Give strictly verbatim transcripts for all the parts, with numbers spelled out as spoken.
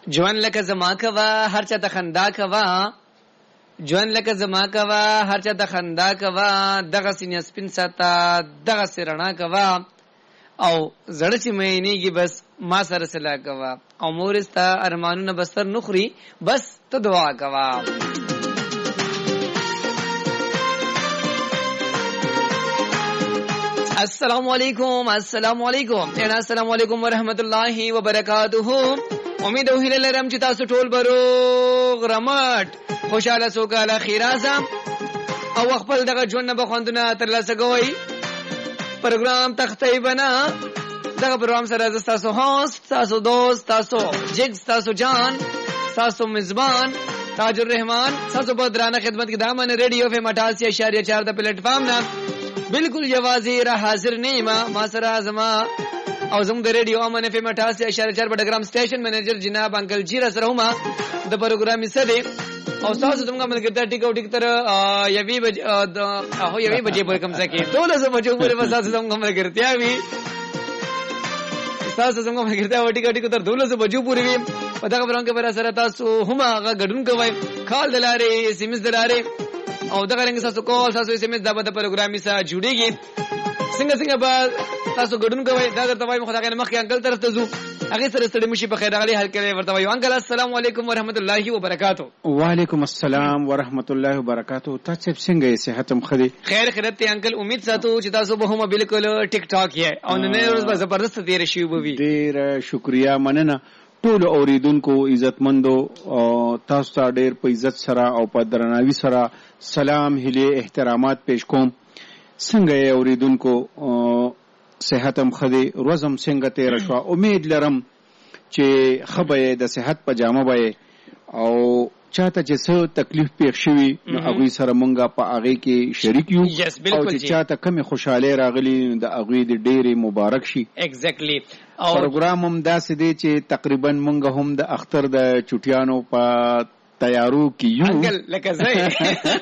ژوند لکه زما کوا هر چا ته خندا کوا ژوند لکه زما کوا هر چا ته خندا کوا دغه سینې سپین ساته دغه سرنا کوا او زړه چې مینېږي بس ما سره سلا کوا او مورستا ارمانونه بستر نخري بس ته دعا کوا. السلام علیکم السلام علیکم انا السلام علیکم ورحمت الله وبرکاتہ. امید او هیله لرم چې تاسو ټول بروغ رمټ خوشاله سوکاله خیرازم او خپل دغه ژوند به خوندونه ترلاسه کوئ. پروګرام تختې بنا دغه پروګرام سره تاسو هوست تاسو دوست تاسو جګ تاسو جان تاسو میزبان تاج الرحمن تاسو په درانه خدمت کې دامن ریډیو فم اٹھاسی اشاریہ چار د پلیټ فارم نه بالکل جوازی را حاضر نیما ما سره زما او زموږ د ریډیو امن اف ام اٹھاسی اشاریہ چار بټګرام سټیشن منیجر جناب انکل جیرا سره ما د پروګرام سره او تاسو زموږ ملګرتیا ټیکو ټیک تر یوي بج او یوي بجې پورې کم ځکه دولس بجو پورې وسات زموږ ملګرتیا وی تاسو زموږ ملګرتیا وټی کټی تر دولس بجو پورې وی په دا خبرونو کې پر سره تاسو هم هغه غډون کوي خال دلاره سیمز دلاره او دغه رنګ تاسو کول تاسو سیمه د په پروګرام سره جوړیږي څنګه څنګه به تاسو ګډون کوئ دا درته وایم خدای مخکې انکل طرف ته ځو هغه سره ستړي مشي په خیر غلي حل کوي ورته وایم انکل السلام علیکم ورحمت الله وبرکاتہ. وعلیکم السلام ورحمت الله وبرکاتہ. تاسو څنګه یې صحت هم خدي خیر خیرت ته انکل امید ساتو چې تاسو به هم بالکل ټیک ټاک یې او نن ورځ به زبردست تیر شي وبوي. ډیر شکریا مننه ټول اوریدونکو عزتمندو تاسو ته ډیر په عزت سره او په درناوي سره سلام هلي احترامات پیش کوم. څنګه یې اوریدونکو صحت هم خدي روزم څنګه تیر شو امید لرم چې خبره د صحت په جامه وای او چاته چې څه تکلیف پیښ شوی نو هغه سره مونږه په هغه کې شریک یو او چې چاته کمی خوشاله راغلی د هغه د ډېری مبارک شي. ایگزیکټلی او پروګرام هم داسې دی چې تقریبا مونږ هم د اختر د چټیانو په تیارو کې یو انګل لکه زه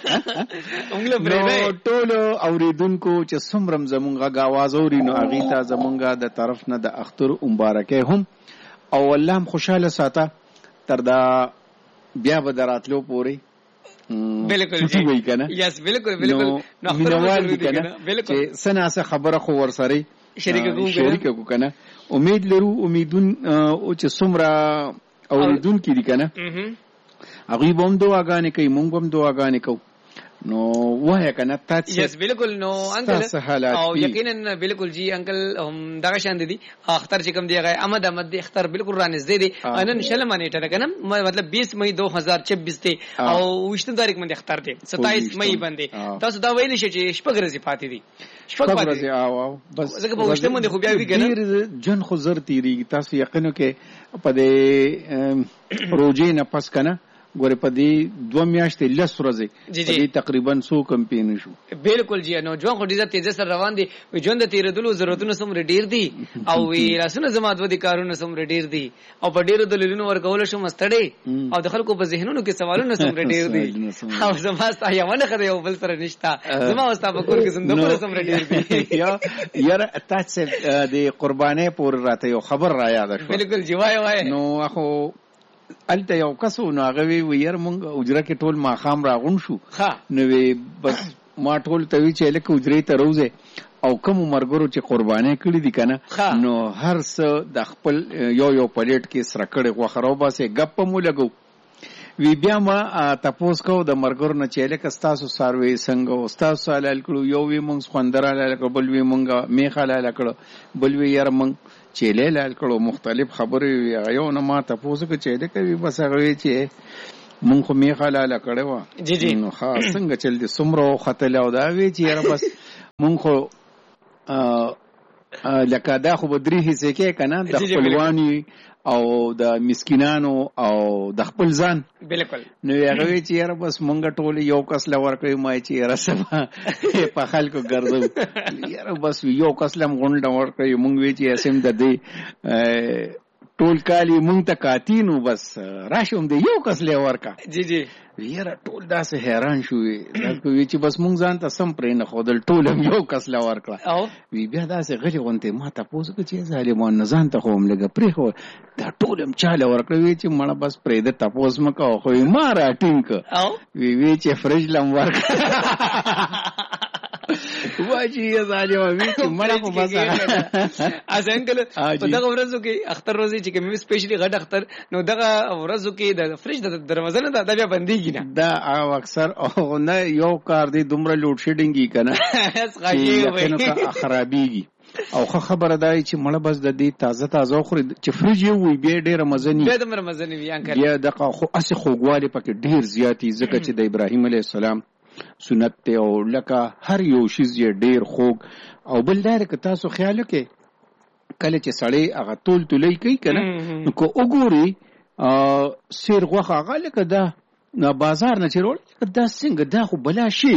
انګل پرې ټول اوریدونکو چې سمرم زمونږه غاواز اوري نو هغه ته زمونږه د طرف نه د اختر مبارکه هم او الله هم خوشاله ساته تر دا بیا به دراتلو پوري بالکل جی وای کنه یس بالکل بالکل نو مینوال دي کنه بالکل سنا سه خبره خو ور سره شریک کو شریک کو کنه امید لرو امیدون او چې سمرا اوریدون کی دي کنه هغه بوم دعاګانې کوي مونږ هم دعاګانې کوو نو وای کنه تاسو یس بالکل نو انکل او یقینا بالکل جی انکل هم دغه شان دي اختر چې کوم دی غي احمد احمد اختر بالکل رانځ دی نن شلمه نیټه کنه مطلب بیس مئی دو هزار چوبیس ته او وشتم تاریخ باندې اختر دی ستائیس مئی باندې تاسو دا ویل شي چې شپږ ورځې پاتې دي شپږ ورځې او بس زګه په وشتم باندې خو بیا وی کنه جن خو زر تیری تاسو یقینو کې په دې روزي نه پس کنه ګوره په دې دوه میاشتې لس ورځې په دې تقریبا څو کمپین شو. بالکل جی نو ژوند خو ډېر تیز سره روان دي وي ژوند د تیرېدلو ضرورتونه سمره ډېر دي او وی راسونه زمات ودی کارونه سمره ډېر دي او په ډېرو دلیلونو ورکول شو مستړي او د خلکو په ذهنونو کې سوالونه سمره ډېر دي او زماستا یوانه خدای یو بل سره نشتا زما واستاب کول کې زنده سمره ډېر دي یا یار تاسو د قربانې پور راته یو خبر را یاد شو. بالکل جی وای وای نو اخو الته یو کسو نو هغه وی وير مونږ اجره کې ټول ماخام راغون شو نو بس ما ټول توی چې لکه اجره ته روزه او کوم مرګرو چې قربانې کړې دي کنه نو هر څه د خپل یو یو پلیټ کې سره کړي غو خرابه سه غپ مو لګو وی بیا ما تاسو کو د مرګرو نه چې لکه تاسو سروي څنګه استاد سوال کړو یو وی مونږ خوندره لکه بل وی مونږ میخاله لکړو بل وی یار مونږ چې له لال کړو مختلف خبرې یو نه ما تاسو کې چې ده کوي بس هغه چې مونږ خو میخاله لکړو جی جی نو خاص څنګه چل دي سمرو خطل او دا وی چې یار بس مونږ خو لکه دا خو بدري هيڅ کې کنه د خپلوانی او د مسکینانو او د خپل ځان بالکل نو هغه چې یاره بس مونږ ټول یو کس لور کوي ما چې یاره سبا په خلکو ګرځو یاره بس یو کس لم غونډه ور کوي مونږ وی چې اسیم د دې ټول کالی مونږ ته کاتینو بس راشم دی یو کس لی ورکا. جی جی یاره ټول داسې حیران شوې وی چې بس مونږ ځان ته سم پرې نه ښودل ټول هم یو کس له ورکړه. وی بیا داسې غلې غونتې ما تپوس وکړه چې ظالمان نه ځان ته خو هم لږه پرېښود دا ټول هم چا له ورکړه. وی چې مړه بس پرېږده تپوس مه کوه خو یې ما راټینګ کړه. وی وی چې فرج له هم ورکړه واجی یا ظالم وی چې مړه خو بس اس انکل په دغه ورځو کې اختر ورځې چې کوم سپیشلی غټ اختر نو دغه ورځو کې د فرج د دروازه نه دا بیا بنديږي نه دا او اکثر او نه یو کار دی دومره لوډ شیډینګ کنه اس غاښي خرابېږي او خو خبره ده چې مړه بس د دې تازه تازه خوري چې فرج یو وي بیا ډېر مزنی بیا ډېر مزنی وي انکل یا دغه خو اس خوګواله پکې ډېر زیاتی ځکه چې د ابراهیم علیه السلام سنت ته او لکه هر یو شیز یې ډیر خوږ او بل دا که تاسو خیال وکړئ کله چې سړی هغه تول تولی کوي کنه نو که وګوري سیر غوښه هغه لکه دا بازار نه چې راوړي دا څنګه دا خو بلا شی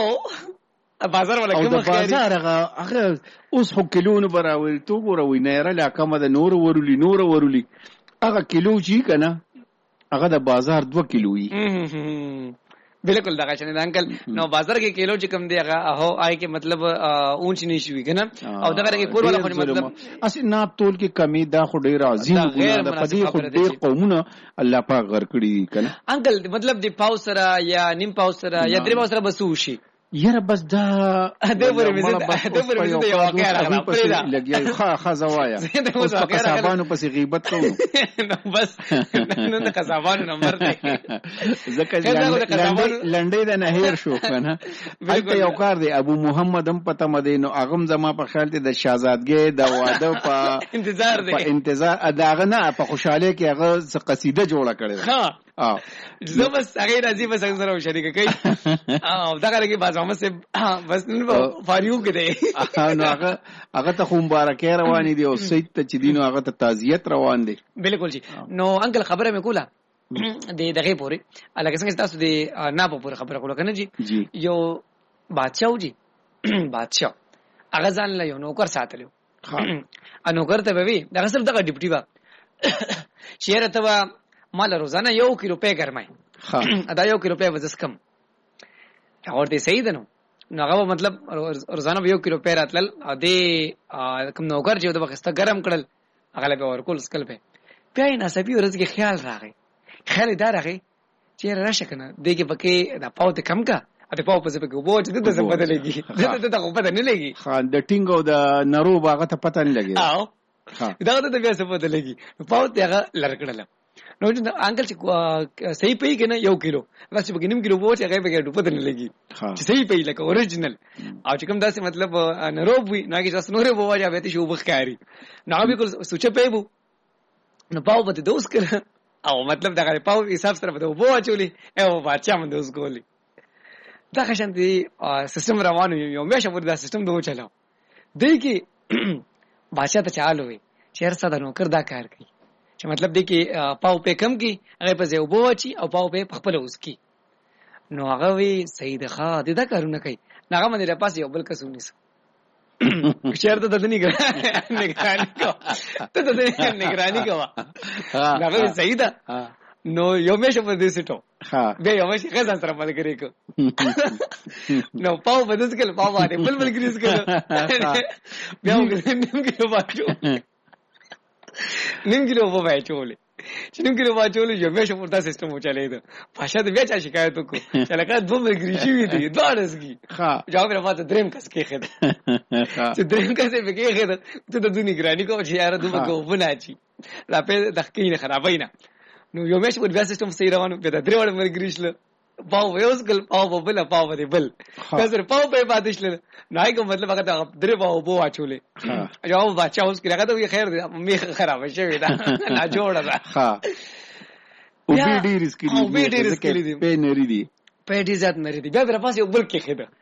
ده بازار ولا کوم خیر بازار هغه هغه اوس خو کیلونو براوي تو ګوروي نه را کمه د نور ورولي نور ورولي هغه کیلو چې کنه هغه د بازار دوه کیلو وي بالکل دغه چنه انکل نو بازار کې کیلو چې کم دی هغه هو آی کې مطلب اونچ نشي وي کنه او دغه کې کور ولا خو مطلب اسی ناب تول کې کمی دا خو ډیر عظیم ګناه ده په دې خو ډیر قومونه الله پاک غر کړی کنه انکل مطلب دی پاو سره یا نیم پاو سره یا درې پاو سره بسو شي یاره بس دا د پرې مزه د پرې مزه یو واقعا راغله پرېدا لګیا ښه ښه زوایا اوس په قصابانو پسې غیبت کوو نو بس نو د قصابانو نمبر دی ځکه لنډې د نه هیر شو کنه هلته یو کار دی ابو محمد هم پته مده نو اغم زما په خیال ته د شاهزادګۍ د واده په انتظار دی په انتظار داغه نه په خوشاله کې هغه قصیده جوړه کړې ها اه زه بس هغه راځي بس سره شریک کوي او دا کار کې بازو مې بس نو فاریو کې دی نو هغه هغه ته خو مبارکي روان دي او سید ته چې دینو هغه ته تعزیت روان دي بالکل جی نو انکل خبره مې کوله د دغه پورې الګ څنګه تاسو د نه په پورې خبره کوله کنه جی یو بادشاہ جی بادشاہ هغه ځان له یو نوکر ساتلو ا نوکر ته وی دا اصل دغه ډیپټي با شهر ته مال روزانه یو کیلو په ګرمای ها دا یو کیلو په وزس کم اور دې صحیح ده نو نو هغه مطلب روزانه یو کیلو په راتل ا دې کوم نوکر چې د وخت ګرم کړل هغه له ورکول سکل په پیای نه سبي ورځ کې خیال راغی خیال دا راغی چې راشه کنه دې کې پکې دا پاو ته کم کا ا دې پاو په څه کې وو چې د څه پته لګي د ته پته نه لګي خان د ټینګو د نرو باغه ته پته نه لګي او دا ته بیا څه پته لګي پاو ته هغه لړکړل نو انکل چې صحیح پي کنه یو کیلو بس په نیم کیلو وو چې هغه به ډوبه نه لګي چې صحیح پي لکه اوریجنل او چې کوم داسې مطلب نروب وي نو کې تاسو نورې وو واجه به ته شو بخاري نو به سوچ په بو نو پاو به دوس کړه او مطلب دا غره پاو حساب سره به وو چولي او بچا من دوس ګولي دا خشن دي سیستم روانو یو مشه ور دا سیستم دوه چلاو دی کې بادشاہ ته چالو وي چیر څه د نوکر دا کار کوي چې مطلب دی کې پاو په کم کې هغه په ځای وبو چی او پاو په خپل اوس کې نو هغه وی سید ښا د دا کارونه کوي هغه باندې را پاس یو بل کس ونیس چیرته د دې نگرانی کو ته د دې نگرانی کو هغه سید نو یو مشه په دې سټو ها به یو مشه غزان سره باندې کوي کو نو پاو په دې کې پاو باندې بل بل کریس کړه بیا موږ نیم کې واچو نیم کیلو وو واچولې چې نیم کیلو واچولې یو مشه پورته سیستم وچلې ده پاشا دې بیا چا شکایت وکړو چې لکه دوه مګری شي دي دوه رسګي ها جواب راوته دریم کس کې خد چې دریم کس به کې خد ته د دنیا ګرانی کو چې یاره دوه کو بناچی لا په دقیقه خرابینا نو یو مشه په بیا سیستم صحیح روانو په درې وړ مګریشل پاو ویوس ګل پاو بل پاو دی بل کزر پاو په پاتشل نه کوم مطلب هغه درې پاو بو واچولې جواب بچا اوس کې هغه خیر دی مې خراب شوی دا نه جوړه ده ها او بي ډي ريسک دی او بي ډي ريسک دی په نری دی په دې ذات نری دی بیا در پاس یو بل کې خېده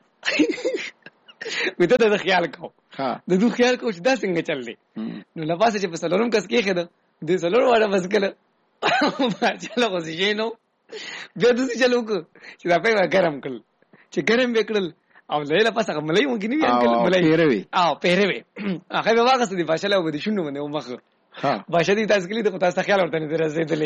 وته د خیال کو ها د دوه خیال کو چې دا څنګه چل دی نو لپاسه چې په سلورم کس کې خېده د سلور واړه بس کله ما چلو غوښې نو بیا د څه چلو کو چې دا په ګرم کړل چې ګرم وکړل او لیلا پاسه ملای مونږ نیو انکل ملای پیروي او پیروي هغه به واغسته دی فاشله و دي شنو باندې مخ بشری تاسو کلی د تاسو خیال ورته نه رسیدلې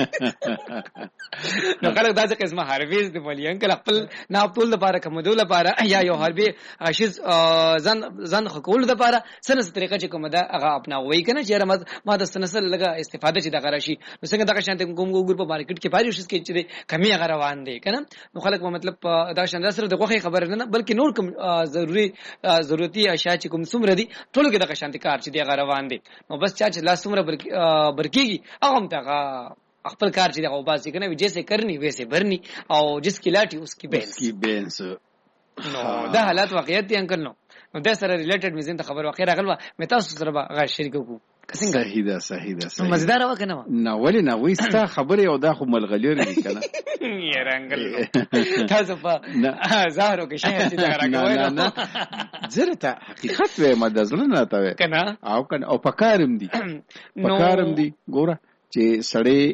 نو خلک داسې قسمه حرفیز د مليان کله خپل نه خپل لپاره کومدول لپاره یا یو حربي شیز ځن ځن خپل لپاره سنس طریقه چې کومه دا هغه اپناوي کنه چې ما د سنسل لګه استفاده چې د غراشي نو څنګه دغه شانت کوم ګور په مارکیټ کې پاره شیز کې چې کمی هغه روان دي کنه نو خلک مطلب دا شاندار سره د غوخه خبر نه بلکې نور کوم ضروري ضرورتي اشیاء چې کوم څومره دي ټول کې دغه شانت کار چې دی هغه روان دي نو بس چا چې لاس څومره برکیږي هغه هم ته خپل کار چې دغه وباسي کنه جیسے کرنی ویسے بھرنی او جس کی لاٹھی اس کی بینس کی بینس نو دا حالات واقعیت دي انکل نو نو دا سره ریلیټډ مې زین ته خبر واقع راغله مې تاسو سره به غا شریک کو څنګه صحیح ده صحیح ده صحیح مزدار وکنه نو ولې نه وېستا خبره او دا خو ملغلیر دي کنه یې رنگل تاسو په زهرو کې شي چې دا راغوي نه زره ته حقیقت وې مدزله نه تا وې کنه او کنه او پکارم دي پکارم دي ګوره چې سړی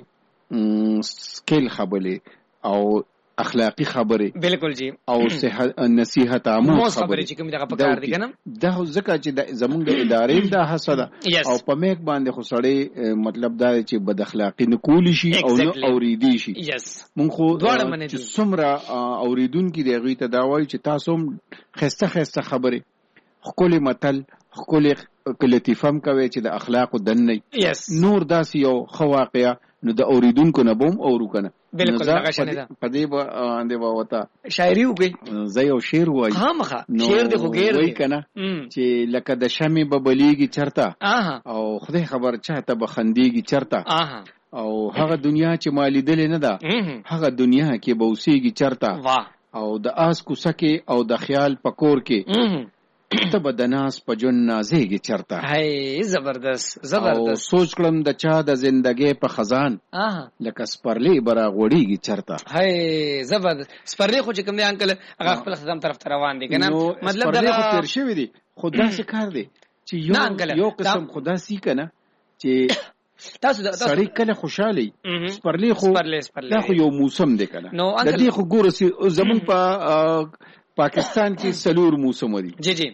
سکیل خبره او اخلاقی خبره بالکل جی او صحت نصیحت عامه خبره چې کوم دغه پکار دي کنه دا ځکه چې زمونږ د ادارې د حسد او په میک باندې خو سړی مطلب دا چې بد اخلاقی نه کولی شي او نه اوریدي شي مونږ خو چې څومره اوریدونکو دی غوي ته دا وایي چې تاسو خسته خسته خبره خپل متل خپل لطیفم کوي چې د اخلاق دن نه نور داسې یو خواقیا نو د اوریدونکو نه بوم اورو کنه بالکل هغه شنه ده په دې باندې وتا شاعري وګي زه یو شعر وای ها مخه شعر د خوګیر وای کنه چې لکه د شمع ببلیږي چرته او خدای خبر چاته بخنديږي چرته او هغه دنیا چې مالی دل نه ده هغه دنیا کې بوسيږي چرته او د آس کوسکه او د خیال پکور کې ته بدناس په جون نازېږي چرته هاي زبردست زبردست او سوچ کړم د چا د زندګۍ په خزان لکه سپرلی برا غوړیږي چرته هاي زبردست سپرلی خو چې کوم دی انکل هغه خپل خزان طرف ته روان دي کنه مطلب دا خو تیر شوی دی خدا څه کار دی چې یو یو قسم خدا سي کنه چې تاسو سړی کله خوشاله سپرلی خو دا خو یو موسم دی کنه د دې خو ګور زمون په پاکستان کې سلور موسم دي جی جی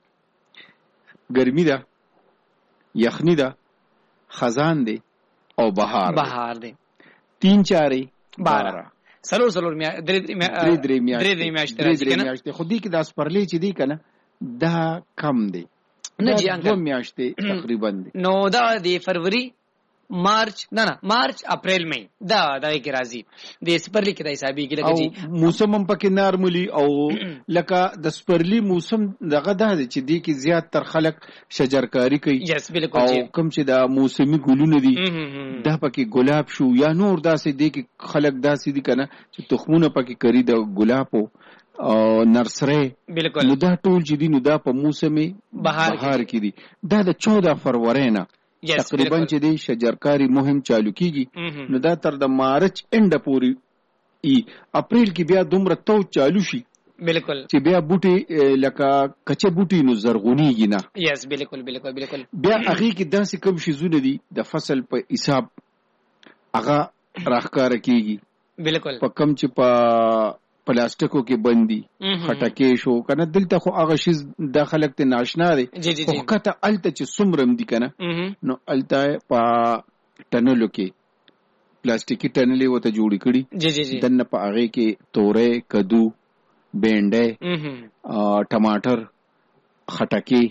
ګرمي ده یخني ده خزان دی او بهار بهار دی تین چاري بارہ سلور سلور میا درې درې میا درې میاشتې راځي کنه خو دې کې د سپرلی چې دی کنه دا کم دی نه جی انګل دو میاشتې تقریبا دی نو دا دی فروری مارچ نه نه مارچ اپریل مئی دا دا کې راځي د سپرلی کې د حسابي کې لګي موسم هم پکې نارملي او لکه د سپرلی موسم دغه ده چې دی کې زیات تر خلک شجرکاری کوي یس بالکل او کوم چې د موسمي ګلونه دي دا پکې ګلاب شو یا نور داسې دی کې خلک داسې دي کنه چې تخمونه پکې کری د ګلابو او نرسری بالکل نو دا ټول چې دي نو دا په موسمي بهار کې دي دا د چودہ فروری نه تقریبا چې دی شجرکاری مهم چالو کیږي نو دا تر د مارچ انډ پوري ای اپریل کې بیا دومره تو چالو شي بالکل چې بیا بوټي لکه کچه بوټي نو زرغونیږي نه یس بالکل بالکل بالکل بیا هغه کې داسې کوم شي زونه دي د فصل په حساب هغه راخکار کیږي بالکل په کم چې په پلاستیکو کې بندي خټکې شو کنه دلته خو هغه شی داخلك ته ناشنا دي خو کته الته چې سمرم دي کنه نو الته په ټنلو کې پلاستیکي ټنلې وته جوړې کړي جی جی جی دنه په هغه کې تورې کدو بینډه ټماټر خټکې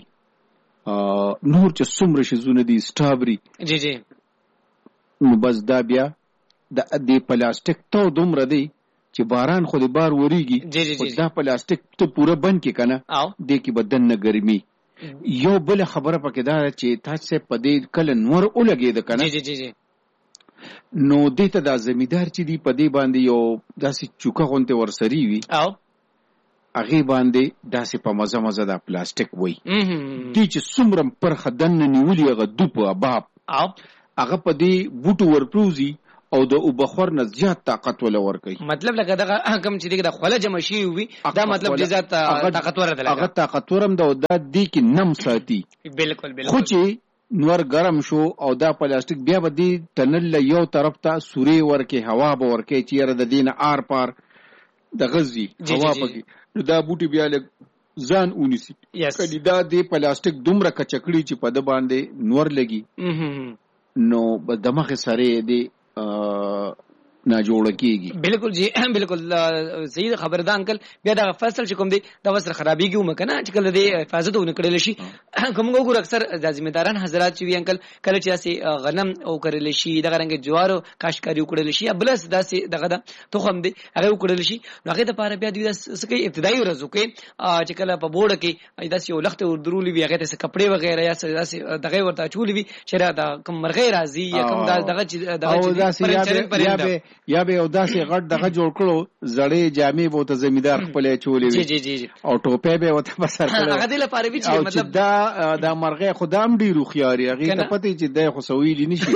نور چې سمره شي زونه دي سټابري جی جی نو بس دا بیا د دې پلاستیک ته دومره دی چې باران خو دې بار وریږي خو دا پلاستیک ته پوره بند کې کنه دې کې بدن نه ګرمي یو بل خبره پکې دا چې تاسو په دې کله نور ولګید کنه جی جی جی نو دې ته دا زمیدار چې دی په دې باندې یو داسې چوکه غونته ورسري وي او هغه باندې داسې په مزه مزه دا پلاستیک وای دې چې څومره پر خدن نیولې هغه دوپ اباب او هغه په دې بوټو ورپروزي او د وبخور نه زیات طاقت ول ور کوي مطلب لکه دغه کم چې دغه خوله جمع شي وي دا مطلب چې زیات طاقت ور ده هغه طاقت ورم دا د دې کې نم ساتي بالکل بالکل خو چې نور ګرم شو او دا پلاستیک بیا به دې تنل یو طرف ته سوري ورکه هوا به ورکه چې ر د دین آر پار د غزي هوا پکې نو دا بوټي بیا له ځان ونیسي. کله دا د پلاستیک دومره کچکړي چې په د باندې نور لګي نو په دماغ سره د نه جوړ کیږي. بالکل جی بالکل صحیح خبر ده انکل. بیا دا فصل چې کوم دی دا وسره خرابېږي ومه کنه چې کله د حفاظت ونه کړل شي کوم وګور اکثر د ذمہداران حضرات چې وی انکل کله چې اسي غنم او کړل شي دغه رنګ جوارو کاشکاری وکړل شي بلس داسې دغه د تخم دی هغه وکړل شي نو هغه د پاره بیا د سکه ابتدایي ورځو کې چې کله په بوړه کې داسې یو لخت وردرولې وی هغه ته کپڑے وغیرہ یا داسې دغه ورته چولې وی چې را د کوم مرغې راځي یا کوم دغه چې دغه یا به او داسې غټ دغه جوړ کړو زړې جامې به ته زمیدار خپلې چولې وي جی جی جی او ټوپې به وته بسر کړو هغه د لپاره وی چې مطلب دا د مرغې خدام ډیرو خياري هغه ته پته چې د خو سویلی نشي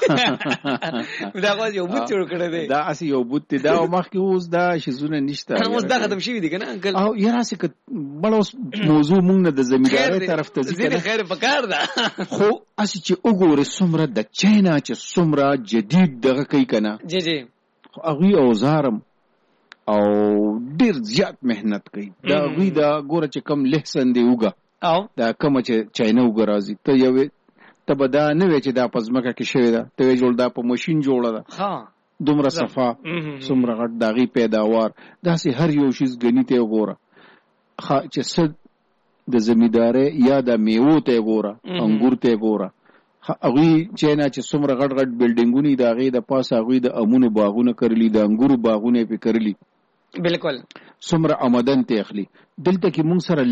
دا غو یو بوت جوړ کړی دی دا اسی یو بوت دا مخکې اوس دا شیزونه نشته اوس دا ختم شوی دی کنه انکل او یاره سکه بل موضوع مونږ نه د زمیدارۍ طرف ته ځي خیر پکار ده خو اسی چې وګوره څومره د چاینا چې څومره جدید دغه کوي کنه جی جی اغوی اوزارم او ډیر زیات مهنت کوي دا اغوی دا ګوره چې کم لحسن دی وګه او دا کوم چې چاینا وګه راځي ته یو ته به دا نه وی چې دا پزماکه کې شوی دا ته جوړ دا په ماشين جوړه ده ها دومره صفا څومره غټ داغي پیداوار داسې هر یو شیز غنی ته وګوره خا چې صد د زمیدارې یا د میوه ته وګوره انګور ته وګوره اغوی چینا چې څومره غټ غټ بلډینګونه دا غي د پاسه اغوی د امونو باغونه کرلی د انګورو باغونه په کرلی بالکل څومره آمدن ته اخلي دلته کې مونږ سره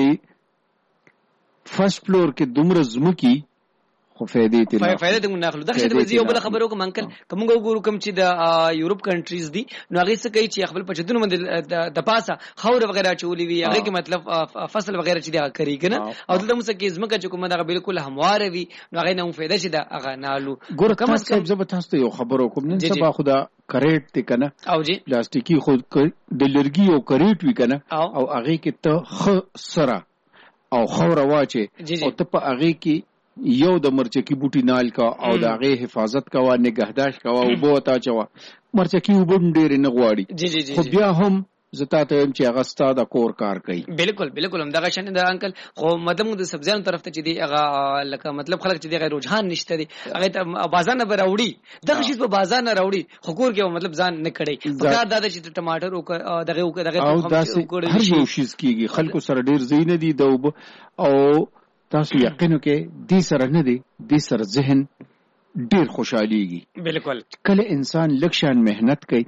لاندې فرست فلور کې دومره زمکی خو فائدې ته نه فائدې ته نه اخلو دغه څه یو بل خبرو کوم انکل کوم وګورو کوم چې د یورپ کنټریز دي نو هغه څه کوي چې خپل پچدونو باندې د پاسه خور وغیرہ چولې وي هغه کې مطلب فصل وغیرہ چې دا کوي کنه او دلته موږ کې زمکه چې کومه دا بالکل هموار وي نو هغه نه فائدې شي دا هغه نالو ګور کوم څه زب تاسو ته یو خبرو کوم نن سبا خدا کریټ ته کنه او جی پلاستیکي خود د لرګي او کریټ وی کنه او هغه کې ته خ سره او خور واچي او ته په هغه کې یو د مرچکی بوټی نال کا او د هغه حفاظت کوا نگهداشت کوا او بو تا چوا مرچکی وبم ډیر نه غواړي جی جی جی خو بیا هم زتا ته هم چې هغه ستا د کور کار کوي بالکل بالکل هم دغه شنه د انکل خو مدام د سبزیانو طرف ته چې دی هغه لکه مطلب خلک چې دی رجحان نشته دی هغه ته بازار نه راوړي دغه شی په بازار نه راوړي خو کور کې مطلب ځان نه کړي فکر دا چې ټماټر او دغه دغه او هر یو شی کیږي خلکو سره ډیر زینه دي د او تاسو یقینو کې دې سره نه دی دې سره ذهن ډیر خوشحاليږي بالکل کله انسان لکشان مهنت کوي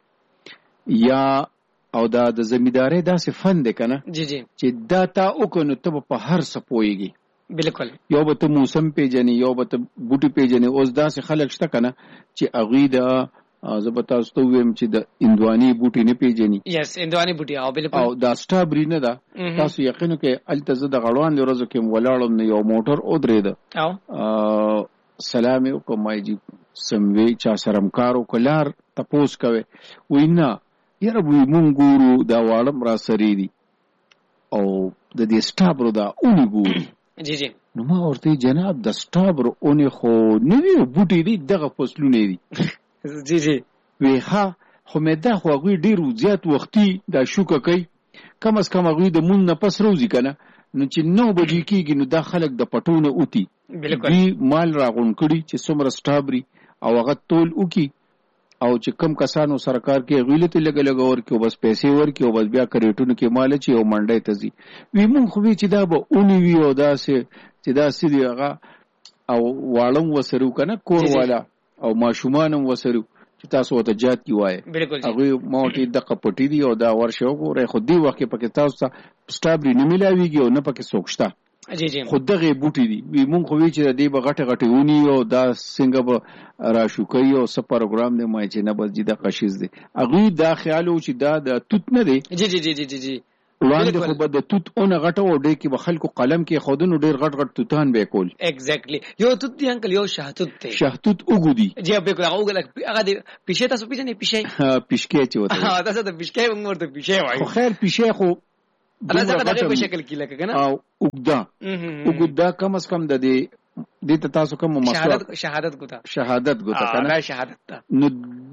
یا او دا د زمیداری داسې فن دی کنه جی جی چې دا تا وکړو ته په هر څه پويږي بالکل یو به ته موسم پیژنې یو به ته بوټي پیژنې اوس داسې خلک شته کنه چې اغوی د زبتا ستو ویم چې د اندواني بوټي نه پیژني یس اندواني بوټي او بالکل او دا سټابری نه ده تاسو یقینو کې التزه د غړوان د ورځو کې ولاړم نه یو موټر او درې ده او سلام علیکم مای جی سموي چا سرمکارو کلار تپوس کوي وینا یره وی مونږ ګورو دا واړم را سری دي او د دې سټابرو دا اونې ګورو جی جی نو ما ورته جناب د سټابرو اونې خو نوی بوټي دي دغه فصلونه دي جی جی وی ها خو مې دا خو غوي ډیر زیات وختي دا شوکه کوي کم از کم غوي د مون نه پس روزي کنه نو چې نو بجې کېږي نو دا خلک د پټونه اوتی بالکل مال راغون کړي چې څومره سټابري او هغه تول وکي او چې کم کسانو سرکار کې غیلت لګ لګ اور کې بس پیسې ور کې او بس بیا کریټونو کې مال چې او منډه تزي وی مون خو چې دا به اونې وی او دا سه چې دا سړي هغه او والم وسرو کنه کور والا او ماشومانم وسرو چې تاسو ته جات کی وای هغه موټي د قپټي دی او دا ورشه وګوره خو دی وخت په کې تاسو ته سټابري نه ملاويږي او نه پکې سوکشتا جی جی خود دغه بوټي دي وی مونږ خو وی چې دی به غټه غټه ونی او دا څنګه به را شو کوي او سپ پروګرام دی مای چې نه بس جدا قشیز دی هغه دا خیال او چې دا د توت نه دی جی جی جی جی جی وړاندې خو به د توت اونه غټه و ډې کې به خلکو قلم کې خودونو ډېر غټ غټ توتان به کول ایگزیکټلی یو توت دی انکل یو شاهتوت دی شاهتوت وګودي جی به هغه وګل هغه دی پښه تاسو پیژنې پښه ها پښکې چې وته ها تاسو ته پښکې موږ ورته پښه وایو خو خیر پښه خو الله زړه په شکل کې لکه کنه او وګدا وګدا کم از کم د دې د تاسو کوم مسله شهادت شهادت ګوتا شهادت ګوتا کنه شهادت نو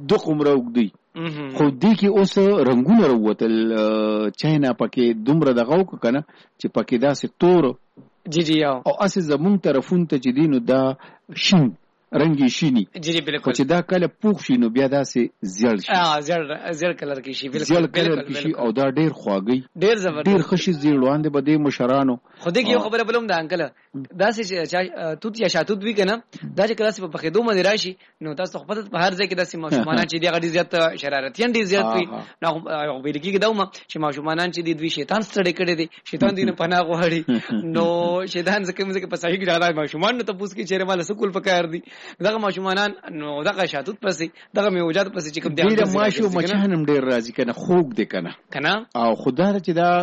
د قمره وګدي خو دې کې اوس رنگونه وروتل چاینا پکې دومره دغه وک کنه چې پکې داسې تور جی جی او اسې زمون طرفون ته چې دینو دا شین رنگي شینی جی جی بالکل چې دا کله پوخ شي نو بیا داسې زیړ شي اه زیړ زیړ کلر کې شي بالکل زیړ کلر کې شي او دا ډیر خواږي ډیر زبردست ډیر خوشي زیړوان دي بده مشرانو خو دې کې خبره بلوم دا انکل داسې چې توت یا شاتوت وی کنه دا چې کله په پخېدو باندې راشي نو تاسو خو په هر ځای کې داسې ماشومان چې دی غړي زیات شرارتيان دي زیات وي نو ویل کېږي دا چې ماشومان چې دی دوی شیطان ستړي کړي دي شیطان دې نه پناه غواړي نو شیطان ځکه موږ په صحیح کې راځي ماشومان نو تاسو کې چیرې مال سکول پکار دي دغه ماشومان نو دغه شاتوت پسې دغه میوجات پسې چې کوم دی ډیر ماشو مچانم ډیر راځي کنه خوګ دی کنه کنه او خدای چې دا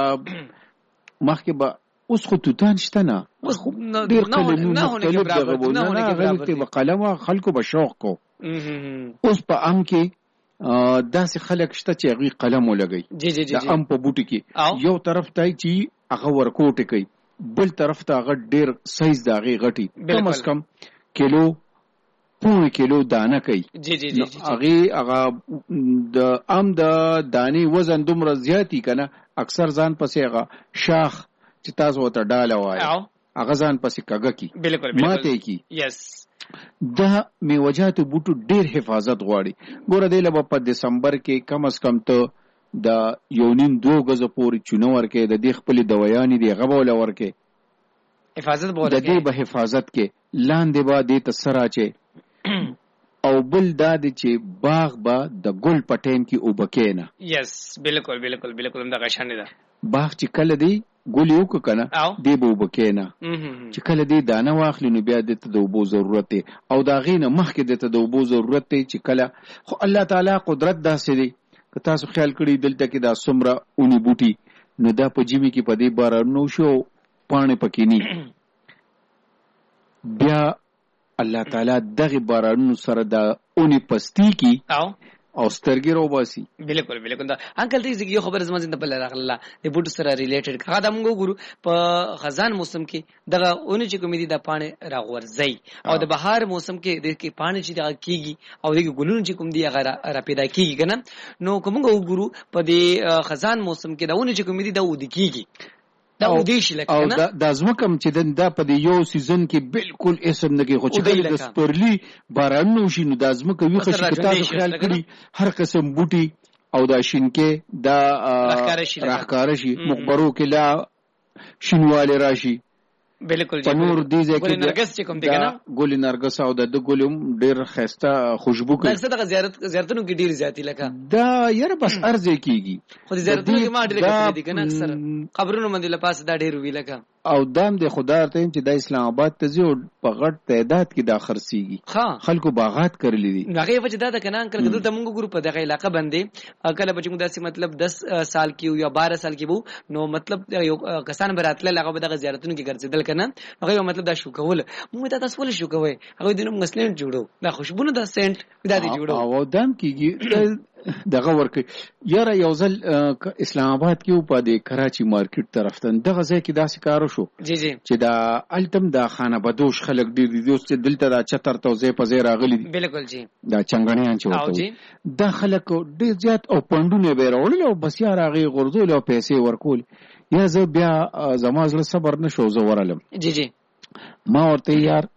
مخکې به اوس خو توتان شته نه اوس ډیر قلمونه مختلف دغه نه غلطي په قلم خلکو به شوق کو اوس په ام کې داسې خلک شته چې هغه قلم ولګي جی جی جی د ام په بوټي کې یو طرف ته چې هغه ورکوټ کوي بل طرف ته هغه ډیر سایز دا غي غټي کم از کم کیلو پونه کیلو دانه کوي جی جی جی هغه هغه د ام د دانی وزن دومره زیاتی کنه اکثر ځان پسې هغه شاخ چې تاسو ته ډاله وای هغه ځان پسې کګه کی بالکل بالکل ماته کی یس د میوجات بوټو ډیر حفاظت غواړي ګوره دی له په دسمبر کې کم از کم ته د یونین دو غزه پورې چونور کې د دې خپل دویانی دی غبول ورکه حفاظت بوله د دې به حفاظت کې لاندې با دې تسرا چې او بل دا دی چې باغ با د ګل پټین کې وبکینه یس بالکل بالکل بالکل هم دا غشان ده باغ چې کله دی ګل یو کنه دی به وبکینه چې کله دی دانه واخلي نو بیا د ته د وبو ضرورت دی او دا غینه مخکې د ته د وبو ضرورت دی چې کله خو الله تعالی قدرت داسې دی که تاسو خیال کړی دلته کې دا سمره اونی بوټي نو دا په جمی کې په دې بارانو شو پانه پکې ني بیا الله تعالی دغه بارانونو سره د اونی پستی کی او او سترګې رو باسي بالکل بالکل دا انکل دې یو خبر زما زنده بل راغله د بوټو سره ریلیټډ کړه دا موږ ګورو په خزان موسم کې دغه اونی چې کومې دي د پانه راغورځي او د بهار موسم کې د کې پانه چې دغه کیږي او د ګلونو چې کوم دي هغه را پیدا کیږي کنه نو کوم ګورو په دې خزان موسم کې د اونی چې کومې دي د ودی کیږي دا ودیش لکه او دا د ازمکم چې دا په دې یو سیزن کې بالکل اسم نه کې خو چې د سپرلی بارانو شي نو د ازمکه وی خشي کې تاسو خیال کړی هر قسم بوټي او دا شینکه دا راخکار شي مخبرو کې لا شینواله راشي بالکل جی نور دیزه کې نرګس چې کوم دی کنه ګل نرګس او د ګلوم ډیر خسته خوشبو کوي دا څه زیارت زیارتونو کې ډیر زیاتی لکه دا یاره بس ارزه کیږي خو زیارتونو کې ما ډیر کړی دي کنه اکثر قبرونو باندې لپاس دا ډیر وی لکه او دام د خدای ته چې د اسلام آباد ته زیو په غټ تعداد کې دا خرسيږي خلکو باغات کړلې دي هغه وجه دا د کنه انکل کدل ته موږ ګورو په دغه علاقې باندې کله بچو داسې مطلب دس سال کې یا بارہ سال کې وو نو مطلب یو کسان براتله لغه دغه زیارتونو کې ګرځیدل کنه هغه مطلب دا شو کول موږ ته تاسو ول شو کوي هغه دینو مسلمان جوړو دا خوشبونه د سنت دا دي جوړو او دام کېږي دغه ورکه یاره یو ځل اسلام آباد کې په د کراچي مارکیټ طرف ته دغه ځای کې داسې کارو شو جی جی چې دا التم دا خانه بدوش خلک ډیر دي دوست دلته دا چتر توزه په ځای راغلي دي بالکل جی دا چنګړیان چې وته دا خلک ډیر زیات او پندونه به راوړل او بس یا راغي غرزول او پیسې ورکول یا زه بیا زما زړه صبر نشو زه ورالم جی جی ما ورته یار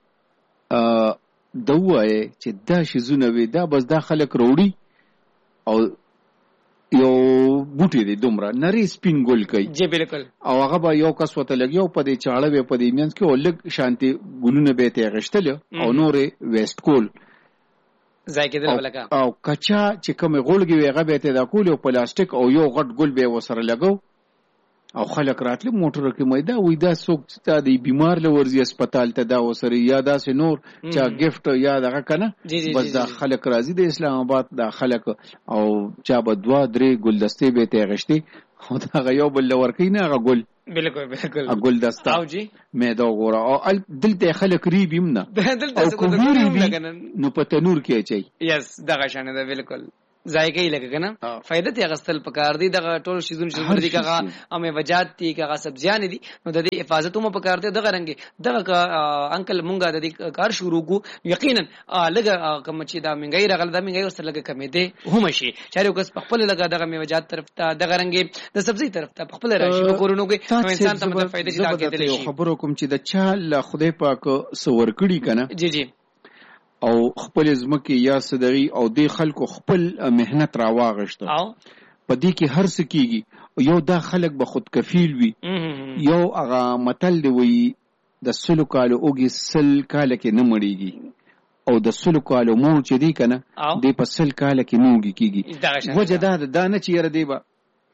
ا دوه چې دا شي زونه وي دا بس دا خلک وروړي او یو بوټي دی دومره نری سپین ګل کوي جی بالکل او هغه به یو کس وته لګیو په دې چاړه به په دې مینس کې ولګ شانتي ګلونه به ته غشتل او نورې ویسټ کول ځای کې دل ولکا او کچا چې کوم غولګي ویغه به ته دا کول او پلاستیک او یو غټ ګل به وسره لګاو او خلک راتله موټر کې مې دا وې دا څوک چې د بیمار لورځي هسپتال ته دا وسره یا دا سه نور چا گیفت یا دغه کنه بس دا خلک راځي د اسلام آباد دا خلک او چا به دوا درې ګلدستې به ته غشتي خو دا یو بل ورکی نه غ ګل بالکل بالکل ګل دستا او جی مې دا ګوره او دلته خلک ری بیم نه دلته څه کوي نو په تنور کې چي یس دغه شانه ده بالکل ځای کوي لکه کنه فائدہ ته غستل پکار دي دغه ټول شیزون شیزون دي کغه امه وجات دي کغه سبزیان دي نو د دې حفاظت هم پکار دي دغه رنګ دغه انکل مونږه د دې کار شروع کو یقینا لګه کوم چې دا منګي رغل دا منګي ورسره لګه کمې دي هم شي چاري وکس خپل لګه دغه مې وجات طرف ته دغه رنګ د سبزی طرف ته خپل راشي کورونو کې نو انسان ته مطلب فائدہ دي دا کېدل شي خبرو کوم چې د چا له خدای پاک سور کړي کنه جی جی او خپل زمکه یا صدقي او د خلکو خپل مهنت راواغشته او په دې کې هر څه کیږي یو دا خلک به خود کفیل وي یو هغه متل دی وي د سلو کالو اوږي سل کاله کې نه مړیږي او د سلو کالو مور چې دی کنه د په سل کاله کې نوږي کیږي وجه دا دا نه چې یره دی به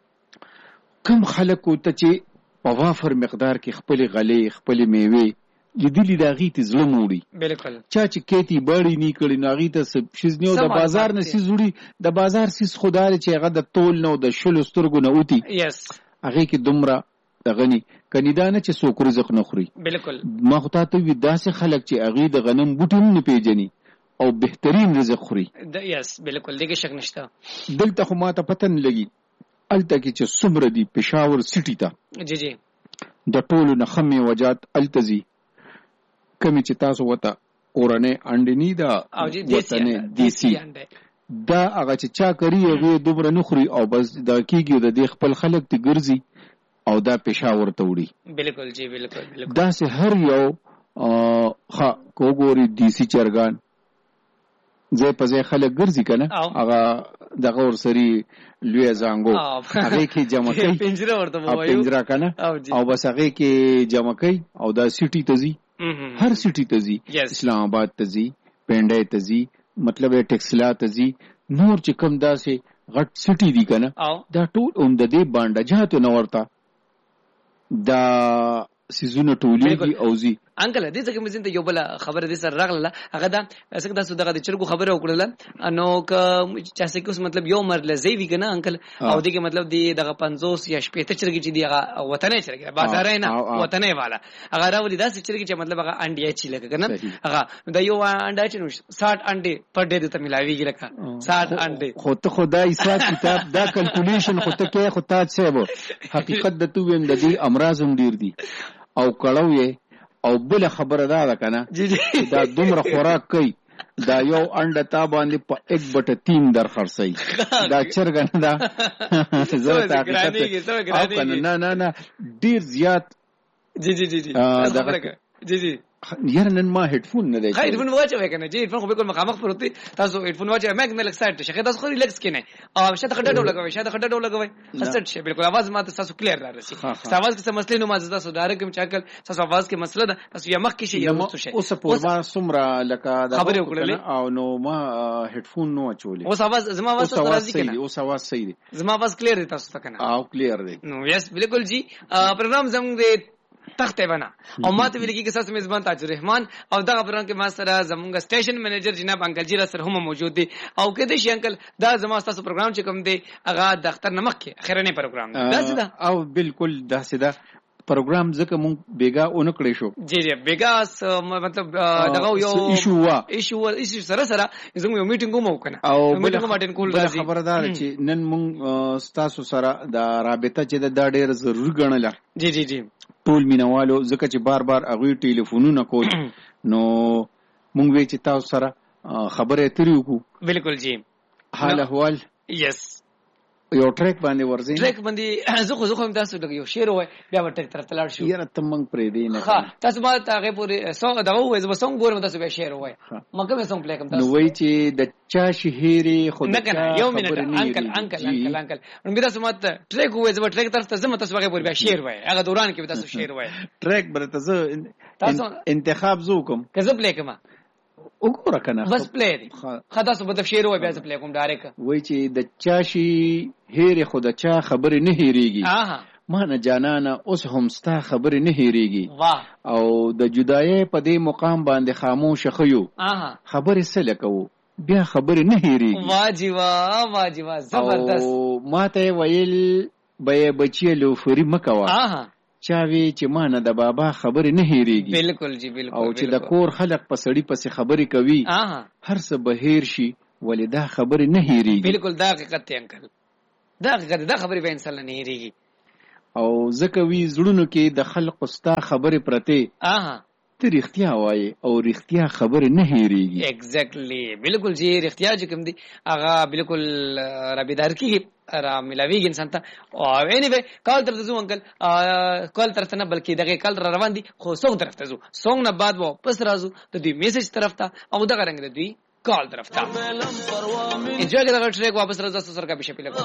کم خلکو ته چې په وافر مقدار کې خپل غلې خپل میوه لیدلی دا غی ته زړه موړي بالکل چا چې کېتی باړی نه کړي ناغي ته سب شیزنیو د بازار نه سیزوري د بازار سیس خدای چې هغه د تول نو د شلو سترګو نه اوتی یس هغه کې دومره دغنی کنيدانه چې څوک رزق نه خوري بالکل ما خو ته وی داسې خلک چې هغه د غنم بوټي نه پیژني او بهترین رزق خوري یس بالکل دغه شک نشته دلته خو ما ته پته نه لګي الته کې چې صبر دی پېښور سټی ته جی جی د ټولو نه خمي وجات التزي کمی چې تاسو وته اورنه انډنی دا وطنه دیسی دا هغه چې چا کوي هغه دومره نخري او بس دا کیږي د دې خپل خلک ته ګرځي او دا پېښور ته وړي بالکل جی بالکل بالکل دا سه هر یو ها کوګوري دیسی چرګان زه په ځای خلک ګرځي کنه هغه دغه ور سری لوی زنګو هغه کې جمع کوي پنجره ورته وایو پنجره کنه او بس هغه کې جمع کوي او دا سټی ته ځي هر سټی ته ځي اسلام آباد ته ځي پنډای ته ځي مطلب ټیکسلا ته ځي نور چې کوم داسې غټ سټی دي کنه دا ټول هم د دې باندې جهته نو ورته دا سيزونه ټولېږي او زی انکل دې څنګه مزین ته یو بل خبره دې سره راغله هغه دا څنګه تاسو دغه د چرګو خبره وکړله نو که چې څه کوم مطلب یو مرله زی وی کنه انکل او دې کې مطلب دې دغه پنځوس یا شپږ چرګي چې دی هغه وطنې چرګي بازار نه وطنې والا هغه راولي دا چرګي چې مطلب هغه انډیا چی لګ کنه هغه دا یو انډا چې نو ساठ انډې پر ډې ته ملاويږي لکه ساठ انډې خو ته خدای حساب کتاب دا کیلکولیشن خو ته کې خو تا څه وو حقیقت د تو ویم د دې امراض هم ډیر دي او کړو یې او بل خبره دا ده کنه دا دومره خوراک کوي دا یو انډه تا باندې په یک بټه تین در خرڅي دا چرګ نه دا زه ته حقیقت نه نه نه ډیر زیات جی جی جی جی جی جی یار نن ما هډفون نه دی خیر هډفون واچوي کنه جی هډفون خو به کول مخامخ پروتي تاسو هډفون واچوي مګ ملک سایت شي تاسو خو ریلیکس کینه او شاته خټه ډول لګوي شاته خټه ډول لګوي اسټ شي بالکل आवाज ما تاسو کلیر را رسي आवाज کې څه مسلې نو ما تاسو ډایرکټ کوم چاکل تاسو आवाज کې مسله ده تاسو یا مخ کې شي یا مستو شي اوس په ما سمرا لکه دا خبرې وکړلې او نو ما هډفون نو اچولې اوس आवाज زما आवाज تاسو راځي کنه اوس आवाज صحیح دي زما आवाज کلیر دي تاسو ته کنه او کلیر دي نو یس بالکل جی پروګرام زموږ تخته بنا او ماته ویل کی قصص میزبان تاج الرحمن او دغه پران کې ما سره زمونږ سټیشن منیجر جناب انکل جی را سره هم موجود دي او کده شي انکل دا زما تاسو پروګرام چې کوم دی هغه د اختر نمک کې اخرنه پروګرام دی دا سیده او بالکل دا سیده پروګرام ځکه مونږ بیګا اون کړی شو جی جی بیګا مطلب دغه یو ایشو وا ایشو ایشو سره سره زموږ یو میټینګ مو وکنه او میټینګ ماټین کول راځي خبردار چې نن مونږ تاسو سره د رابطه چې د ډېر ضروري ګڼله جی جی جی ټول مینوالو ځکه چې بار بار هغه ټلیفونونه کول نو مونږ وی چې تاسو سره خبرې اترې وکړو بالکل جی حال احوال یس یو ټریک باندې ورځي ټریک باندې زه خو زه هم تاسو دغه یو شعر وای بیا ورته طرف تلاړ شو یاره ته مونږ پرې دی نه ها تاسو ما ته هغه پورې سو دغه وای زما سونګ ګورم تاسو بیا شعر وای مګه مې سونګ پلی کوم تاسو نو وای چې د چا شهيري خود نه کنه یو منټ انکل انکل انکل انکل نو میرا سمات ټریک وای زما ټریک طرف ته زما تاسو هغه پورې بیا شعر وای هغه دوران کې تاسو شعر وای ټریک برته زه تاسو انتخاب زو کوم کزه پلی کوم وګوره کنه بس پلی دی خدا سو بده شعر وای بیا زه پلی کوم ډایرک وای چې د چا شي هېره خود چا خبر نه هېریږي ما نه جانانه اوس هم ستا خبر نه هېریږي واه او د جدای په دې مقام باندې خاموش خيو خبر سره کوو بیا خبر نه هېریږي واجی واه واجی واه زبردست او ماته ویل به بچی لو فری مکوا چاوي چې ما نه د بابا خبر نه هېریږي بالکل جی بالکل او چې د کور خلق په سړی پسې خبرې کوي هر څه بهیر شي ولې دا خبرې نه هېرېږي. بالکل دا حقیقت دی انکل، دا حقیقت، دا خبرې به انسان نه هېرېږي. او ځکه وی زړونو کې د خلقو ستا خبرې پرتې، آها ته رښتیا وایې او رښتیا خبرې نه هېرېږي. ایگزیکټلی بالکل چې رښتیا چې کوم دي هغه بالکل را بیدار کېږي، را ملاویږي انسان ته. او انیوی کال طرف ته ځو انکل، کال طرف ته نه بلکې دغه کال را روان دي، خو سونګ طرف ته ځو. سونګ نه بعد واپس راځو د دوی میسج طرف ته او دغه رنګ د دوی کال طرف ته. انجوای کړه دغه ټریک، واپس راځو سره کا بشپله.